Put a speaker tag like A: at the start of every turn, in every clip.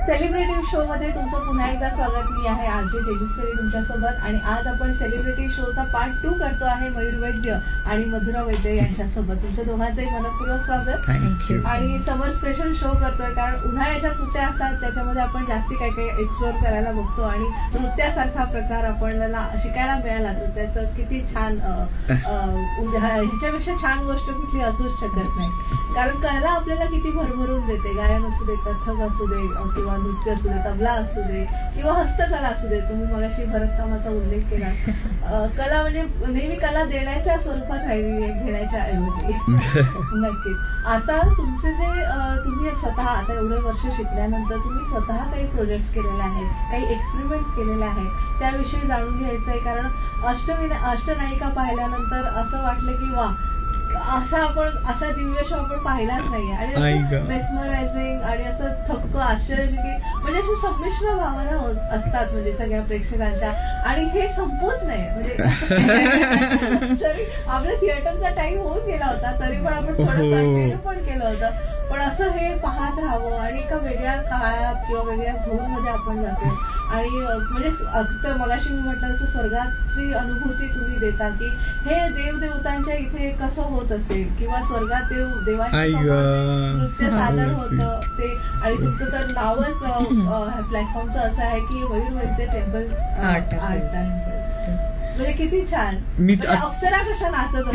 A: Celebrity show मध्ये तुमचं पुन्हा एकदा स्वागत. मी आहे आरजे तेजस्वी तुमच्यासोबत आणि आज आपण सेलिब्रिटी शोचा पार्ट 2 करतो आहे मयूर वैद्य आणि मधुरा वैद्य यांच्यासोबत. तुमचं दोघांचंही मनपूर्वक स्वागत. आणि समर स्पेशल शो करतोय कारण उन्हाळ्याच्या सुट्ट्या असतात, त्याच्यामध्ये आपण जास्ती काय काय एक्सप्लोर करायला बघतो आणि नृत्यासारखा प्रकार आपल्याला शिकायला मिळाला तर त्याचं किती छान, ह्याच्यापेक्षा छान गोष्ट कुठली असूच शकत नाही. कारण कला आपल्याला किती भरभरून देते. गायन असू दे, कथक असू दे किंवा नृत्य असू दे, तबला असू दे किंवा हस्तकला असू दे. तुम्ही मगाशी भरतकामाचा उल्लेख केला. कला म्हणजे नेहमी कला देण्याच्या स्वरूपात राहिली, घेण्याच्या ऐवजी. नक्कीच. आता तुमचे जे तुम्ही स्वतः आता एवढे वर्ष शिकल्यानंतर तुम्ही स्वतः काही प्रोजेक्ट केलेले आहेत, काही एक्सपेरिमेंट्स केलेले आहेत, त्याविषयी जाणून घ्यायचं आहे. कारण अष्टनायिका पाहिल्यानंतर असं वाटलं की वा, असा दिव्य शो आपण पाहिलाच नाहीये. आणि मेस्मरायझिंग आणि असं थक्क आश्चर्यचकित म्हणजे अशी संमिश्र भावना असतात म्हणजे सगळ्या प्रेक्षकांच्या. आणि हे संपूच नाही म्हणजे आपल्या थिएटरचा टाइम होऊन गेला होता तरी पण आपण थोडं कंटिन्यू पण केलं होतं. पण असं हे पाहत राहावं आणि एका वेगळ्या काळात किंवा वेगळ्या झोन मध्ये आपण जातो. आणि म्हणजे मगाशी मी म्हटलं असं स्वर्गाची अनुभूती तुम्ही देता की हे देवदेवतांच्या इथे कसं होत असेल किंवा स्वर्गात देवांच्या नृत्य सादर होतं ते. आणि तुमचं तर नावच प्लॅटफॉर्मचं असं आहे की मयूर वैद्य टेम्पल आर्ट टेम्पल. म्हणजे किती छान. अप्सरा कशा नाचत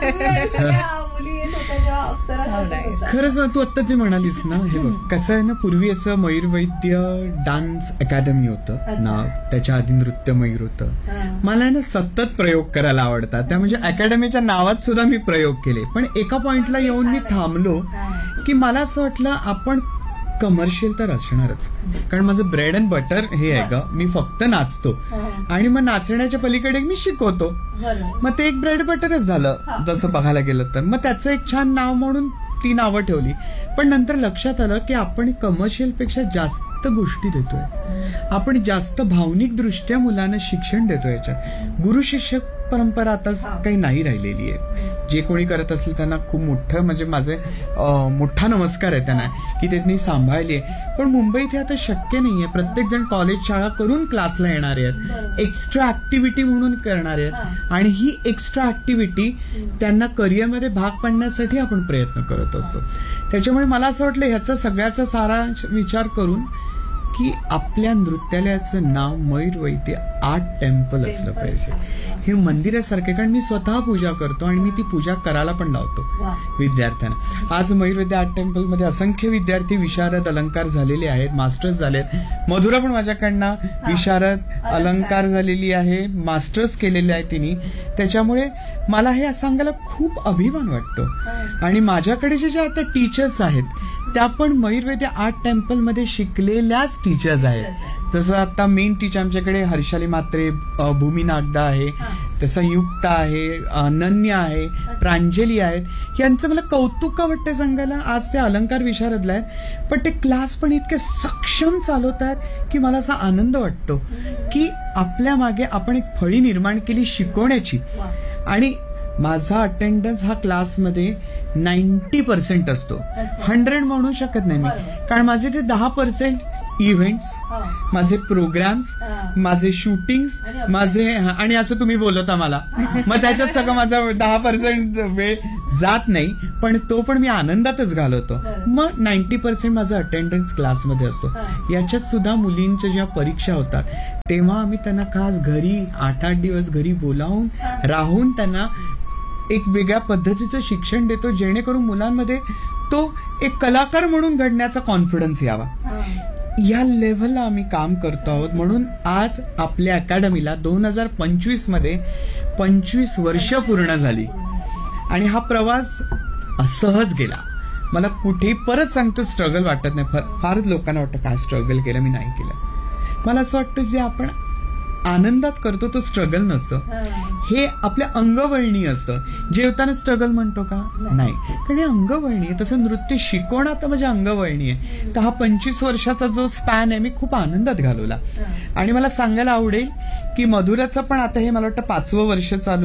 B: खरंच तू आता जे म्हणालीस ना, हे बघ कसं आहे ना, पूर्वी याचं मयूर वैद्य डान्स अकॅडमी होतं नाव, त्याच्या आधी नृत्य मयूर होतं. मला ना सतत प्रयोग करायला आवडतात. त्या म्हणजे अकॅडमीच्या नावात सुद्धा मी प्रयोग केले. पण एका पॉइंटला येऊन मी थांबलो की मला असं वाटलं आपण कमर्शियल तर असणारच. कारण माझं ब्रेड अँड बटर हे आहे ग, मी फक्त नाचतो आणि मग नाचण्याच्या पलीकडे मी शिकवतो. मग ते एक ब्रेड बटरच झालं जसं बघायला गेलं तर. मग त्याचं एक छान नाव म्हणून ती नावं ठेवली. पण नंतर लक्षात आलं की आपण कमर्शियल पेक्षा जास्त गोष्टी देतोय, आपण जास्त भावनिक दृष्ट्या मुलांना शिक्षण देतोय. याच्यात गुरु शिक्षक परंपरा आता काही नाही राहिलेली आहे. जे कोणी करत असेल त्यांना खूप मोठं म्हणजे माझे मोठा नमस्कार आहे त्यांना की त्यांनी सांभाळली आहे. पण मुंबईत हे आता शक्य नाहीये. प्रत्येक जण कॉलेज शाळा करून क्लासला येणार आहेत, एक्स्ट्रा ऍक्टिव्हिटी म्हणून करणार आहेत. आणि ही एक्स्ट्रा ऍक्टिव्हिटी त्यांना करिअरमध्ये भाग पाडण्यासाठी आपण प्रयत्न करत असतो. त्याच्यामुळे मला असं वाटलं ह्याचा सगळ्याचा सारांश विचार करून की आपल्या नृत्यालयाचं नाव मयूर वैद्य आर्ट टेम्पल असलं पाहिजे. हे मंदिरासारखे, कारण मी स्वतः पूजा करतो आणि मी ती पूजा करायला पण लावतो विद्यार्थ्यांना. आज मयूर वैद्य आर्ट टेम्पल मध्ये असंख्य विद्यार्थी विशारद अलंकार झालेले आहेत, मास्टर्स झालेत. मधुरा पण माझ्याकडनं विशारद अलंकार झालेली आहे, मास्टर्स केलेले आहे तिने. त्याच्यामुळे मला हे सांगायला खूप अभिमान वाटतो. आणि माझ्याकडे जे आता टीचर्स आहेत त्या पण मयूर वैद्य आर्ट टेम्पल मध्ये शिकलेल्याच टीचर्स आहेत. जसं आता मेन टीचर आमच्याकडे हर्षाली म्हात्रे, भूमी नागदा आहे, तसं युक्ता आहे, अनन्या आहे, प्रांजली आहेत. यांचं मला कौतुक वाटतं सांगायला. आज ते अलंकार विशारदला आहेत पण ते क्लास पण इतके सक्षम चालवत आहेत की मला असा आनंद वाटतो की आपल्या मागे आपण एक फळी निर्माण केली शिकवण्याची. आणि माझा अटेंडन्स हा क्लासमध्ये 90% असतो. 100 म्हणू शकत नाही मी, कारण माझे ते 10% इव्हेंट्स, माझे प्रोग्राम्स, माझे शूटिंग्स, माझे आणि असं तुम्ही बोलता मला, मग त्याच्यात सगळं माझा 10% वेळ जात नाही. पण तो पण मी आनंदातच घालवतो. मग 90% माझा अटेंडन्स क्लासमध्ये असतो. याच्यात सुद्धा मुलींच्या जेव्हा परीक्षा होतात तेव्हा आम्ही त्यांना खास घरी 8-8 दिवस घरी बोलावून राहून त्यांना एक वेगळ्या पद्धतीचं शिक्षण देतो, जेणेकरून मुलांमध्ये तो एक कलाकार म्हणून घडण्याचा कॉन्फिडन्स यावा. या लेव्हलला आम्ही काम करतो आहोत. म्हणून आज आपल्या अकॅडमीला 2025 मध्ये 25 वर्ष पूर्ण झाली आणि हा प्रवास असहज गेला. मला कुठेही परत सांगतो स्ट्रगल वाटत नाही. फारच लोकांना वाटतं काय स्ट्रगल केलं, मी नाही केलं. मला असं वाटतं जे आपण आनंदात करतो तो स्ट्रगल नसतं, हे आपल्या अंगवळणी असतं. जेवताना स्ट्रगल म्हणतो का? नाही, कारण हे अंगवळणी आहे. तसं नृत्य शिकवणं आता माझ्या अंगवळणी आहे. तर हा 25 वर्षाचा जो स्पॅन आहे मी खूप आनंदात घालवला. आणि मला सांगायला आवडेल की मधुराचं पण आता हे मला वाटतं 5वं वर्ष चालू आहे.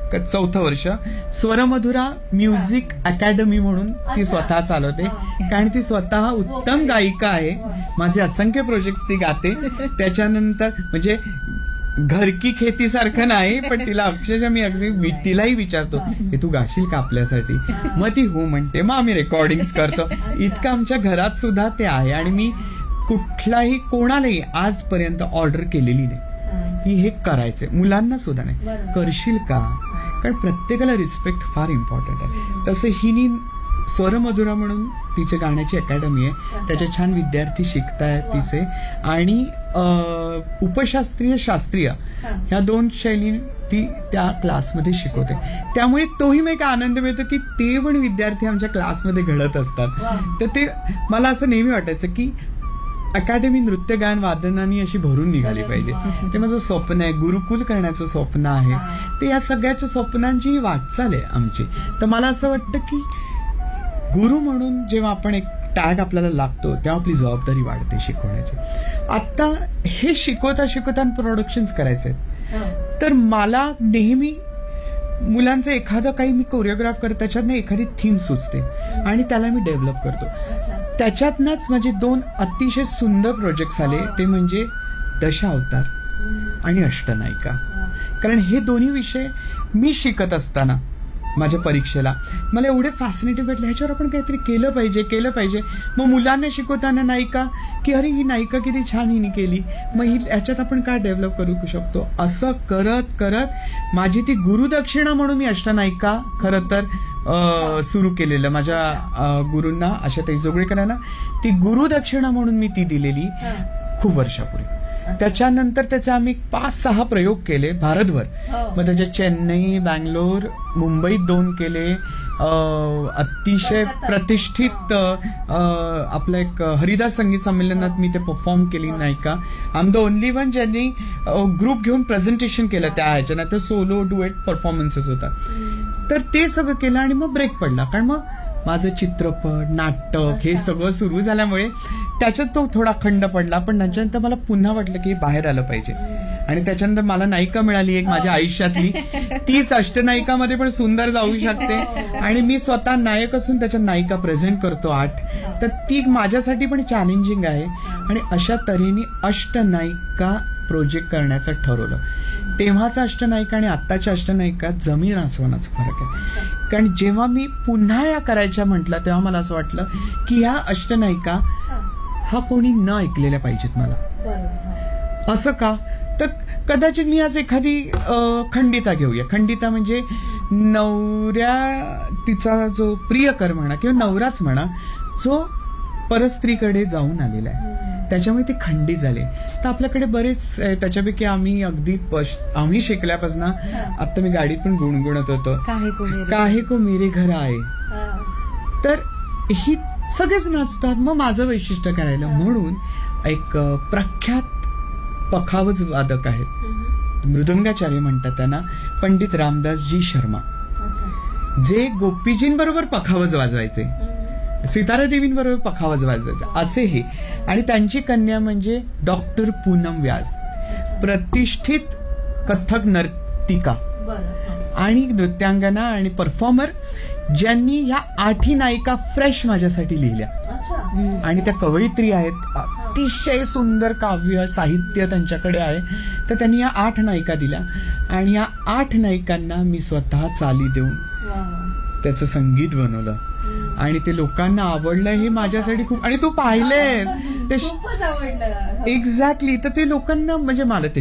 B: 4थं वर्ष स्वरमधुरा म्युझिक अकॅडमी म्हणून ती स्वतः चालवते, कारण ती स्वतः उत्तम गायिका आहे. माझे असंख्य प्रोजेक्ट ती गाते. त्याच्यानंतर म्हणजे घर की खेती सारखं नाही, पण तिला अक्षरशः मी अगदी तिलाही विचारतो की तू गाशील का आपल्यासाठी, मग ती हो म्हणते, मग आम्ही रेकॉर्डिंग करतो. इतकं आमच्या घरात सुद्धा ते आहे. आणि मी कुठलाही कोणालाही आजपर्यंत ऑर्डर केलेली नाही की हे करायचंय, मुलांना सुद्धा नाही, करशील का, कारण प्रत्येकाला रिस्पेक्ट फार इम्पॉर्टंट आहे. तसं हिनी स्वरमधुरा म्हणून तिच्या गाण्याची अकॅडमी आहे, त्याच्या छान विद्यार्थी शिकतायत तिचे. आणि उपशास्त्रीय शास्त्रीय ह्या 2 शैली ती त्या क्लासमध्ये शिकवते. त्यामुळे तोही मी एक आनंद मिळतो की ते पण विद्यार्थी आमच्या क्लासमध्ये घडत असतात. तर ते मला असं नेहमी वाटायचं की अकॅडमी नृत्य गायन वादनानी अशी भरून निघाली पाहिजे. ते माझं स्वप्न आहे, गुरुकुल करण्याचं स्वप्न आहे. ते या सगळ्याच्या स्वप्नांची वाटचाल आहे आमची. तर मला असं वाटतं की गुरु म्हणून जेव्हा आपण एक टॅग आपल्याला लागतो तेव्हा आपली जबाबदारी वाढते शिकवण्याची. आता हे शिकवता प्रोडक्शन्स करायचे आहेत, तर मला नेहमी मुलांचं एखादं काही मी कोरिओग्राफ करतो, त्याच्यातनं एखादी थीम सुचते आणि त्याला मी डेव्हलप करतो. त्याच्यातनंच माझे 2 अतिशय सुंदर प्रोजेक्ट्स आले, ते म्हणजे दशावतार आणि अष्टनायिका. कारण हे दोन्ही विषय मी शिकत असताना माझ्या परीक्षेला मला एवढे फॅसिनेटिव्ह वाटले, ह्याच्यावर आपण काहीतरी केलं पाहिजे. मग मुलांना शिकवताना नायिका की अरे ही नायिका किती छान हिने केली, मग ही ह्याच्यात आपण काय डेव्हलप करू शकतो. असं करत करत माझी ती गुरुदक्षिणा म्हणून मी अष्टनायिका खरं तर सुरू केलेलं. माझ्या गुरूंना आशाताई जोगळेकरांना ती गुरुदक्षिणा म्हणून मी ती दिलेली खूप वर्षापूर्वी. त्याच्यानंतर त्याचे आम्ही 5-6 प्रयोग केले भारतभर. मग त्याच्या चेन्नई, बँगलोर, मुंबईत 2 केले. अतिशय प्रतिष्ठित आपलं एक हरिदास संगीत संमेलनात मी ते परफॉर्म केली नायिका. I am the only one ज्यांनी ग्रुप घेऊन प्रेझेंटेशन केलं त्या ह्याच्या, नाही तर सोलो डुएट परफॉर्मन्सेस होता. तर ते सगळं केलं आणि मग ब्रेक पडला, कारण मग माझं चित्रपट, नाटक हे सगळं सुरू झाल्यामुळे त्याच्यात तो थोडा खंड पडला. पण त्याच्यानंतर मला पुन्हा वाटलं की बाहेर आलं पाहिजे. आणि त्याच्यानंतर मला नायिका मिळाली एक माझ्या आयुष्यातली, तीच अष्टनायिकामध्ये पण सुंदर जाऊ शकते. आणि मी स्वतः नायक असून त्याच्यात नायिका प्रेझेंट करतो 8, तर ती माझ्यासाठी पण चॅलेंजिंग आहे. आणि अशा तऱ्हेने अष्टनायिका प्रोजेक्ट करण्याचं ठरवलं. तेव्हाचा अष्टनायिका आणि आत्ताच्या अष्टनायिका जमीन आसमानाचा फरक आहे. कारण जेव्हा मी पुन्हा या करायच्या म्हटलं तेव्हा मला असं वाटलं की ह्या अष्टनायिका हा कोणी न ऐकलेल्या पाहिजेत मला. असं का, तर कदाचित मी आज एखादी खंडिता घेऊया. खंडिता म्हणजे नवऱ्या, तिचा जो प्रियकर म्हणा किंवा नवराच म्हणा, जो परस्त्रीकडे जाऊन आलेला आहे, त्याच्यामुळे ते खंडित झाले. तर आपल्याकडे बरेच त्याच्यापैकी आम्ही शिकल्यापासून आता मी गाडीत पण गुणगुणत होतो, काहे को मेरे घर आहे. तर ही सगळेच नाचतात, मग माझं वैशिष्ट्य करायला म्हणून एक प्रख्यात पखावज वादक आहेत, मृदंगाचार्य म्हणतात त्यांना, पंडित रामदासजी शर्मा, जे गोपीजींबरोबर पखावज वाजवायचे, सितारा देवींबरोबर पखावज वाजवायचा असे हे. आणि त्यांची कन्या म्हणजे डॉक्टर पूनम व्यास, प्रतिष्ठित कथक नर्तिका आणि नृत्यांगना आणि परफॉर्मर, ज्यांनी ह्या 8 नायिका फ्रेश माझ्यासाठी लिहिल्या. आणि त्या कवयित्री आहेत, अतिशय सुंदर काव्य साहित्य त्यांच्याकडे आहे. तर त्यांनी या 8 नायिका दिल्या आणि या 8 नायिकांना मी स्वतः चाली देऊन त्याचं संगीत बनवलं आणि ते लोकांना आवडलं. हे माझ्यासाठी खूप, आणि तू पाहिलेस ते
A: खूपच आवडलं.
B: एक्झॅक्टली. तर ते लोकांना म्हणजे मला